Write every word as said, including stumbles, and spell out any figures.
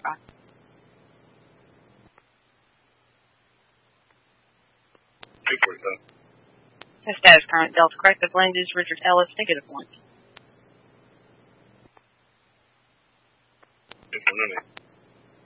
verify. two forty-five. The status current Delta corrective landed Richard Ellis, negative one. two forty-nine.